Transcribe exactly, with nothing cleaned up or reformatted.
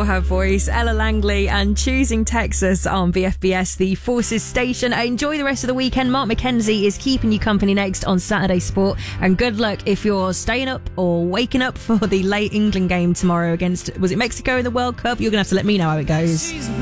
adore her voice. Ella Langley and Choosing Texas on B F B S, the Forces station. Enjoy the rest of the weekend. Mark McKenzie is keeping you company next on Saturday Sport. And good luck if you're staying up or waking up for the late England game tomorrow against, was it Mexico in the World Cup? You're going to have to let me know how it goes.